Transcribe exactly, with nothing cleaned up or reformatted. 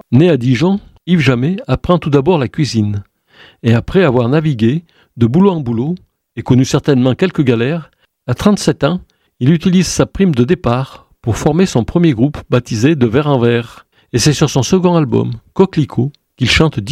Né à Dijon, Yves Jamet apprend tout d'abord la cuisine. Et après avoir navigué de boulot en boulot et connu certainement quelques galères, à trente-sept ans, il utilise sa prime de départ pour former son premier groupe baptisé De Verre en Verre. Et c'est sur son second album, Coquelicot, qu'il chante